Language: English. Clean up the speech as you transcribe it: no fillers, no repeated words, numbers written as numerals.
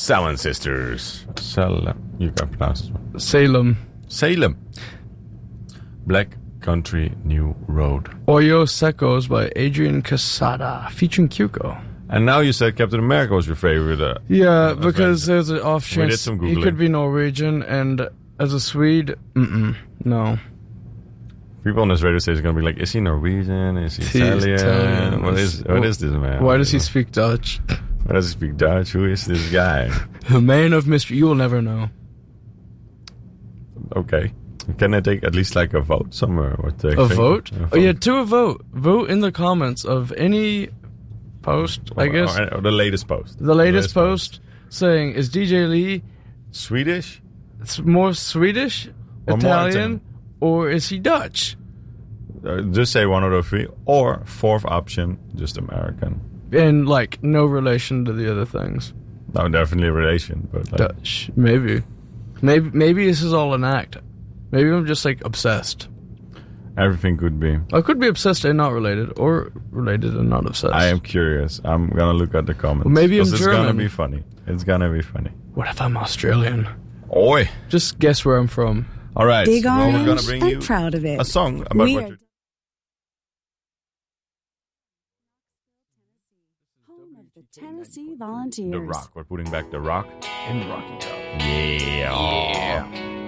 Salmon Sisters. You can pronounce this one. Salem. Black Country New Road. Oyo Secos by Adrian Casada, featuring Kyuko. And now you said Captain America was your favorite. Because there's an off chance he could be Norwegian, and as a Swede, no. People on this radio station are going to be like, is he Norwegian? Is he Italian? What is this man? Why does he speak Dutch? Why does he speak Dutch? Who is this guy? A man of mystery. You will never know. Okay. Can I take at least like a vote somewhere? A vote? Oh yeah, to a vote. Vote in the comments of any post, I guess. Or the latest post. The latest post saying, is DJ Lee Swedish? It's more Swedish, or Italian, or is he Dutch? Just say one of those three. Or fourth option, just American. And like no relation to the other things. No, definitely a relation, but like, Dutch, maybe this is all an act. Maybe I'm just like obsessed. Everything could be. I could be obsessed and not related, or related and not obsessed. I am curious. I'm gonna look at the comments. Well, maybe I'm German. It's gonna be funny. It's gonna be funny. What if I'm Australian? Oi! Just guess where I'm from. All right. Big Orange, we're gonna bring I'm you proud of it. a song about what you're... Home of the Tennessee Volunteers. The Rock. We're putting back The Rock in Rocky Top. Yeah.